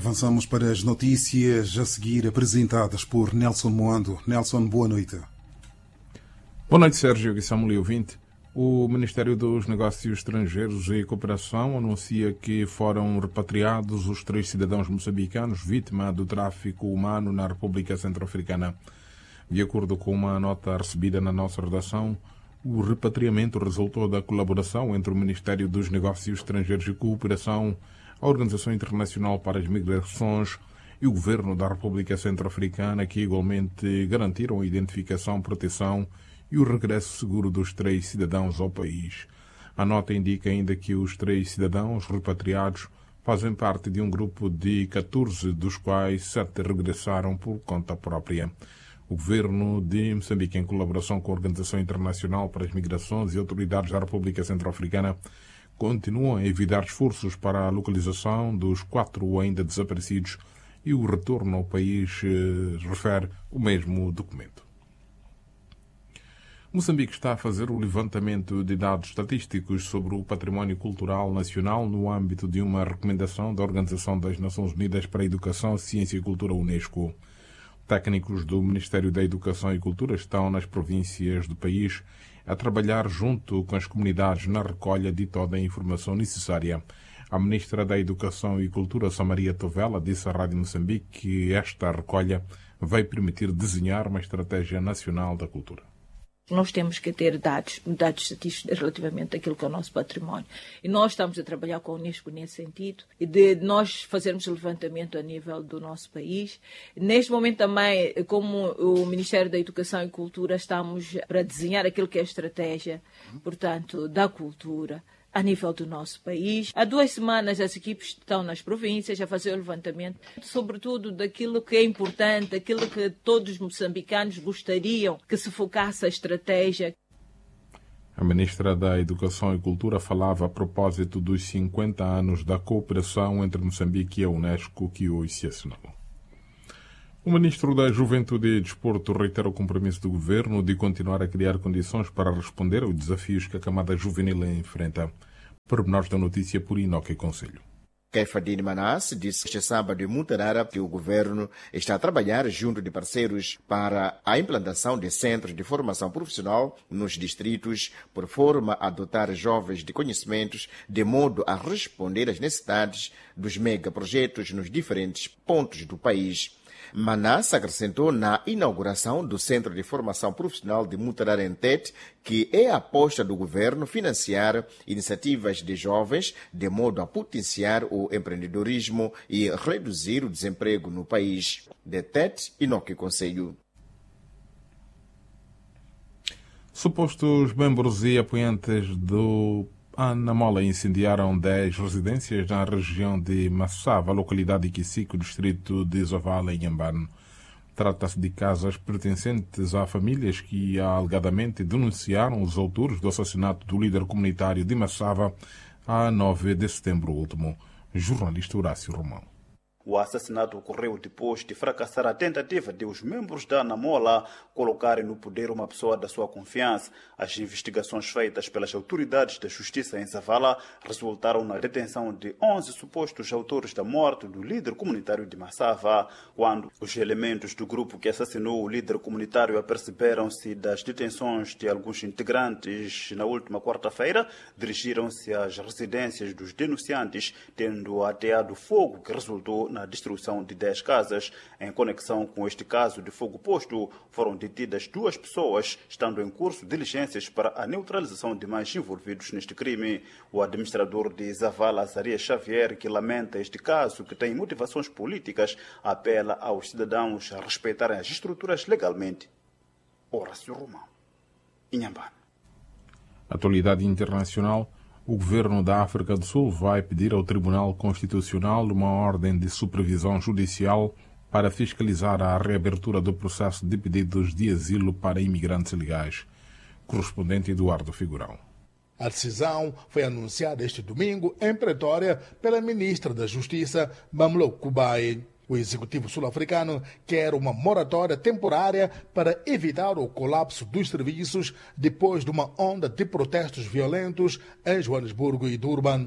avançamos para as notícias a seguir apresentadas por Nelson Moando. Nelson, boa noite. Boa noite, Sérgio e Samuel ouvinte. O Ministério dos Negócios Estrangeiros e Cooperação anuncia que foram repatriados os 3 cidadãos moçambicanos vítimas do tráfico humano na República Centro-Africana. De acordo com uma nota recebida na nossa redação, o repatriamento resultou da colaboração entre o Ministério dos Negócios Estrangeiros e Cooperação, a Organização Internacional para as Migrações e o Governo da República Centro-Africana, que igualmente garantiram a identificação, proteção e o regresso seguro dos 3 cidadãos ao país. A nota indica ainda que os 3 cidadãos repatriados fazem parte de um grupo de 14, dos quais 7 regressaram por conta própria. O Governo de Moçambique, em colaboração com a Organização Internacional para as Migrações e autoridades da República Centro-Africana, continuam a evitar esforços para a localização dos 4 ainda desaparecidos e o retorno ao país, refere o mesmo documento. Moçambique está a fazer o levantamento de dados estatísticos sobre o património cultural nacional no âmbito de uma recomendação da Organização das Nações Unidas para a Educação, Ciência e Cultura, UNESCO. Técnicos do Ministério da Educação e Cultura estão nas províncias do país a trabalhar junto com as comunidades na recolha de toda a informação necessária. A Ministra da Educação e Cultura, Samaria Tovela, disse à Rádio Moçambique que esta recolha vai permitir desenhar uma estratégia nacional da cultura. Nós temos que ter dados estatísticos relativamente àquilo que é o nosso património. E nós estamos a trabalhar com a Unesco nesse sentido, e de nós fazermos o levantamento a nível do nosso país. Neste momento também, como o Ministério da Educação e Cultura, estamos para desenhar aquilo que é a estratégia, portanto, da cultura a nível do nosso país. Há 2 semanas as equipes estão nas províncias a fazer o levantamento, sobretudo daquilo que é importante, daquilo que todos os moçambicanos gostariam que se focasse a estratégia. A Ministra da Educação e Cultura falava a propósito dos 50 anos da cooperação entre Moçambique e a Unesco, que hoje se assinalou. O Ministro da Juventude e Desporto reitera o compromisso do Governo de continuar a criar condições para responder aos desafios que a camada juvenil enfrenta. Pormenores da notícia por Inoque Conselho. Caifadine Manasse disse este sábado em Mutarara que o governo está a trabalhar junto de parceiros para a implantação de centros de formação profissional nos distritos, por forma a dotar jovens de conhecimentos de modo a responder às necessidades dos megaprojetos nos diferentes pontos do país. Manasse acrescentou na inauguração do Centro de Formação Profissional de Mutarara em Tete que é a aposta do governo financiar iniciativas de jovens de modo a potenciar o empreendedorismo e reduzir o desemprego no país. De Tete, Inoque Conselho. Supostos membros e apoiantes do Anamola incendiaram 10 residências na região de Massava, localidade de Quisico, distrito de Zovala, em Inhambane. Trata-se de casas pertencentes a famílias que alegadamente denunciaram os autores do assassinato do líder comunitário de Massava a 9 de setembro último. Jornalista Horácio Romão. O assassinato ocorreu depois de fracassar a tentativa de os membros da Anamola colocarem no poder uma pessoa da sua confiança. As investigações feitas pelas autoridades da justiça em Zavala resultaram na detenção de 11 supostos autores da morte do líder comunitário de Massava. Quando os elementos do grupo que assassinou o líder comunitário aperceberam-se das detenções de alguns integrantes na última quarta-feira, dirigiram-se às residências dos denunciantes, tendo ateado fogo que resultou na destruição de 10 casas. Em conexão com este caso de fogo posto, foram detidas 2 pessoas, estando em curso diligências para a neutralização de mais envolvidos neste crime. O administrador de Zavala, Azarias Xavier, que lamenta este caso, que tem motivações políticas, apela aos cidadãos a respeitarem as estruturas legalmente. Horácio Romão, Inhambane. Atualidade internacional. O governo da África do Sul vai pedir ao Tribunal Constitucional uma ordem de supervisão judicial para fiscalizar a reabertura do processo de pedidos de asilo para imigrantes ilegais. Correspondente Eduardo Figurão. A decisão foi anunciada este domingo em Pretória pela ministra da Justiça, Mamlok Kubai. O executivo sul-africano quer uma moratória temporária para evitar o colapso dos serviços depois de uma onda de protestos violentos em Joanesburgo e Durban.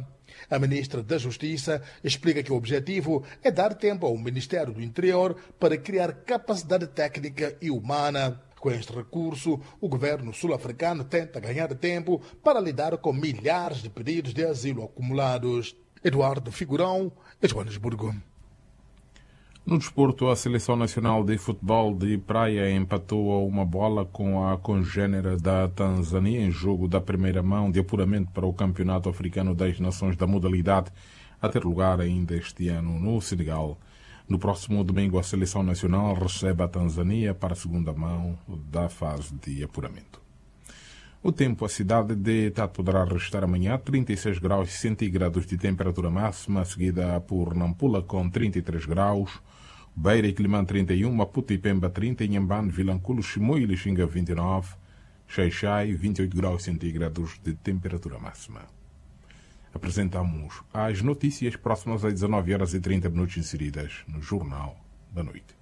A ministra da Justiça explica que o objetivo é dar tempo ao Ministério do Interior para criar capacidade técnica e humana. Com este recurso, o governo sul-africano tenta ganhar tempo para lidar com milhares de pedidos de asilo acumulados. Eduardo Figurão, Joanesburgo. No desporto, a Seleção Nacional de Futebol de Praia empatou a uma bola com a congênera da Tanzânia em jogo da primeira mão de apuramento para o Campeonato Africano das Nações da modalidade, a ter lugar ainda este ano no Senegal. No próximo domingo, a Seleção Nacional recebe a Tanzânia para a segunda mão da fase de apuramento. O tempo, a cidade de Tete poderá registrar amanhã 36 graus centígrados de temperatura máxima, seguida por Nampula com 33 graus, Beira e Quilimane 31, Maputo e Pemba 30, Inhambane, Vilanculo, Chimoio e Lixinga 29, Xai-Xai 28 graus centígrados de temperatura máxima. Apresentamos as notícias próximas às 19 horas e 30 minutos inseridas no Jornal da Noite.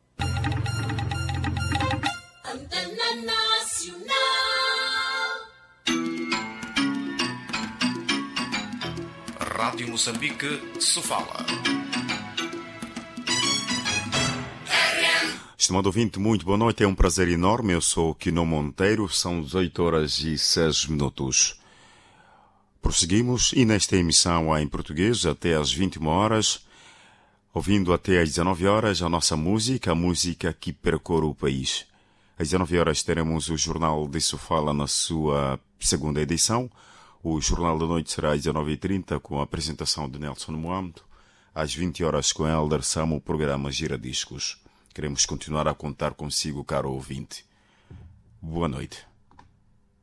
Rádio Moçambique, Sofala. Estimado ouvinte, muito boa noite. É um prazer enorme. Eu sou Quino Monteiro. São 18 horas e 6 minutos. Prosseguimos e nesta emissão em português até às 21 horas, ouvindo até às 19 horas a nossa música, a música que percorre o país. Às 19 horas teremos o Jornal de Sofala na sua segunda edição. O Jornal da Noite será às 19h30 com a apresentação de Nelson Moamdo. Às 20 horas com Helder Samo, o programa Gira Discos. Queremos continuar a contar consigo, caro ouvinte. Boa noite.